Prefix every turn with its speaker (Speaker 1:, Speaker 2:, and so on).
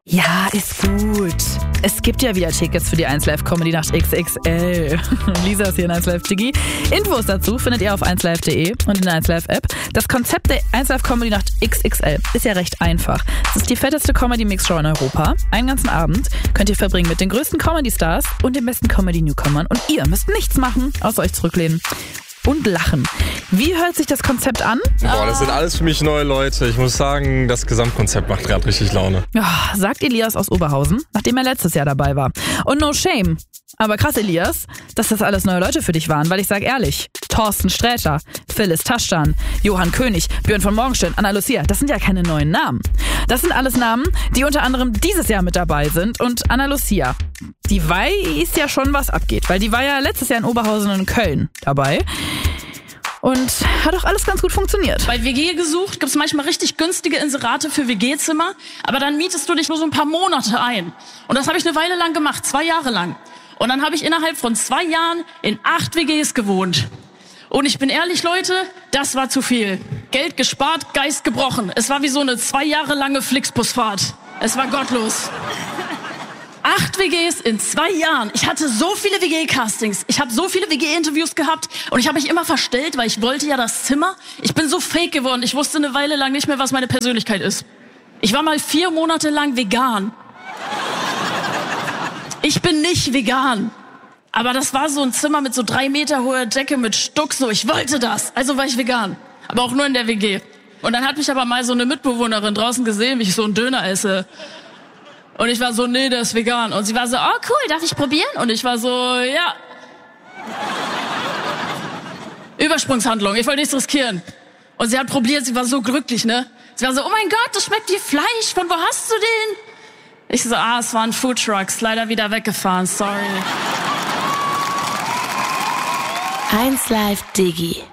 Speaker 1: Ja, ist gut. Es gibt ja wieder Tickets für die 1Live Comedy Nacht XXL. Lisa ist hier in 1Live Digi. Infos dazu findet ihr auf 1live.de und in der 1Live App. Das Konzept der 1Live Comedy Nacht XXL ist ja recht einfach. Es ist die fetteste Comedy-Mix-Show in Europa. Einen ganzen Abend könnt ihr verbringen mit den größten Comedy-Stars und den besten Comedy-Newcomern. Und ihr müsst nichts machen, außer euch zurücklehnen und lachen. Wie hört sich das Konzept an?
Speaker 2: Boah, das sind alles für mich neue Leute. Ich muss sagen, das Gesamtkonzept macht gerade richtig Laune.
Speaker 1: Ja, sagt Elias aus Oberhausen, nachdem er letztes Jahr dabei war. Und no shame. Aber krass, Elias, dass das alles neue Leute für dich waren, weil ich sag ehrlich, Thorsten Sträter, Phyllis Taschdan, Johann König, Björn von Morgenstern, Anna Lucia, das sind ja keine neuen Namen. Das sind alles Namen, die unter anderem dieses Jahr mit dabei sind. Und Anna Lucia, die weiß ja schon, was abgeht, weil die war ja letztes Jahr in Oberhausen und in Köln dabei. Und hat auch alles ganz gut funktioniert.
Speaker 3: Bei WG gesucht gibt's manchmal richtig günstige Inserate für WG-Zimmer, aber dann mietest du dich nur so ein paar Monate ein. Und das habe ich eine Weile lang gemacht, 2 Jahre lang. Und dann habe ich innerhalb von 2 Jahren in 8 WGs gewohnt. Und ich bin ehrlich, Leute, das war zu viel. Geld gespart, Geist gebrochen. Es war wie so eine 2 Jahre lange Flixbusfahrt. Es war gottlos. 8 WGs in 2 Jahren. Ich hatte so viele WG-Castings. Ich habe so viele WG-Interviews gehabt. Und ich habe mich immer verstellt, weil ich wollte ja das Zimmer. Ich bin so fake geworden. Ich wusste eine Weile lang nicht mehr, was meine Persönlichkeit ist. Ich war mal 4 Monate lang vegan. Ich bin nicht vegan. Aber das war so ein Zimmer mit so 3 Meter hoher Decke mit Stuck. So, ich wollte das. Also war ich vegan. Aber auch nur in der WG. Und dann hat mich aber mal so eine Mitbewohnerin draußen gesehen, wie ich so einen Döner esse. Und ich war so, nee, der ist vegan. Und sie war so, oh cool, darf ich probieren? Und ich war so, ja. Übersprungshandlung, ich wollte nichts riskieren. Und sie hat probiert, sie war so glücklich, ne? Sie war so, oh mein Gott, das schmeckt wie Fleisch, von wo hast du den? Ich so, es waren Foodtrucks, leider wieder weggefahren, sorry.
Speaker 4: 1Live Digi.